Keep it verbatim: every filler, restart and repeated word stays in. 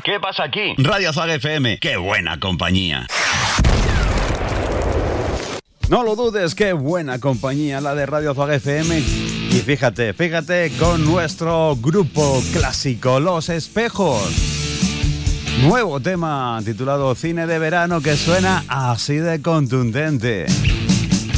¿Qué pasa aquí? Radio Azag F M, qué buena compañía. No lo dudes, qué buena compañía la de Radio Azag F M. Y fíjate, fíjate con nuestro grupo clásico, Los Espejos. Nuevo tema titulado Cine de Verano que suena así de contundente.